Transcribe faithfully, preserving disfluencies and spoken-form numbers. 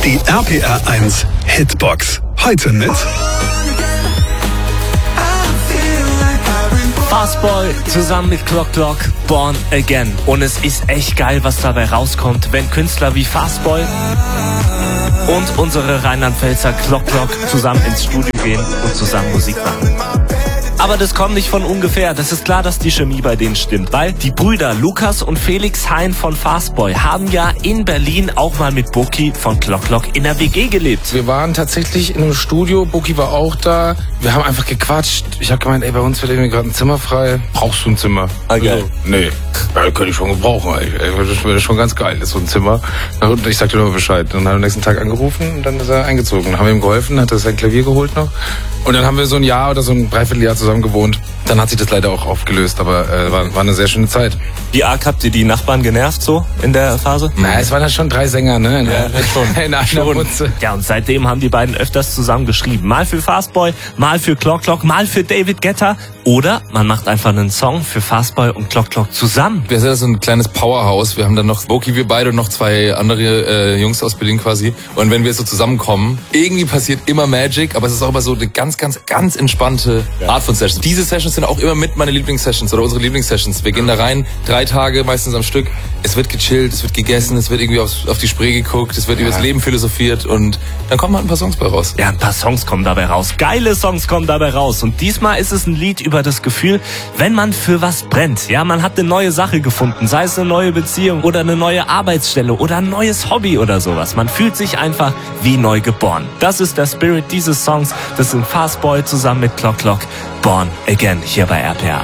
Die R P R eins Hitbox. Heute mit Fastboy zusammen mit Clock Clock, Born Again. Und es ist echt geil, was dabei rauskommt, wenn Künstler wie Fastboy und unsere Rheinland-Pfälzer Clock Clock zusammen ins Studio gehen und zusammen Musik machen. Aber das kommt nicht von ungefähr. Das ist klar, dass die Chemie bei denen stimmt, weil die Brüder Lukas und Felix Hein von Fastboy haben ja in Berlin auch mal mit Boki von Clock Clock in der W G gelebt. Wir waren tatsächlich in einem Studio, Boki war auch da. Wir haben einfach gequatscht. Ich habe gemeint, ey, bei uns wird irgendwie gerade ein Zimmer frei. Brauchst du ein Zimmer? Ah, geil. Also, nee, ja, könnte ich schon gebrauchen. Ey. Das wäre schon ganz geil, das ist so ein Zimmer. Und ich sagte nur Bescheid. Dann hat er am nächsten Tag angerufen und dann ist er eingezogen. Dann haben wir ihm geholfen, hat er sein Klavier geholt noch. Und dann haben wir so ein Jahr oder so ein Dreivierteljahr zusammen gewohnt. Dann hat sich das leider auch aufgelöst, aber äh, war, war eine sehr schöne Zeit. Wie arg habt ihr die Nachbarn genervt so in der Phase? Na, es waren ja schon drei Sänger, ne? In, ja, schon. in einer schon. Mutze. Ja, und seitdem haben die beiden öfters zusammen geschrieben. Mal für Fastboy, mal für Clock Clock, mal für David Guetta. Oder man macht einfach einen Song für Fastboy und Clock Clock zusammen. Wir sind so ein kleines Powerhouse. Wir haben dann noch Boki, wir beide und noch zwei andere äh, Jungs aus Berlin quasi. Und wenn wir so zusammenkommen, irgendwie passiert immer Magic, aber es ist auch immer so eine ganz, ganz, ganz entspannte ja. Art von Sessions. Diese Sessions sind auch immer mit meine Lieblingssessions oder unsere Lieblingssessions. Wir gehen da rein, drei Tage meistens am Stück. Es wird gechillt, es wird gegessen, es wird irgendwie auf, auf die Spree geguckt, es wird ja. über das Leben philosophiert und dann kommen halt ein paar Songs bei raus. Ja, ein paar Songs kommen dabei raus. Geile Songs kommen dabei raus. Und diesmal ist es ein Lied über das Gefühl, wenn man für was brennt. Ja, man hat eine neue Sache gefunden, sei es eine neue Beziehung oder eine neue Arbeitsstelle oder ein neues Hobby oder sowas. Man fühlt sich einfach wie neu geboren. Das ist der Spirit dieses Songs. Das sind Fastboy zusammen mit Clock Clock, Born Again, hier bei R P R.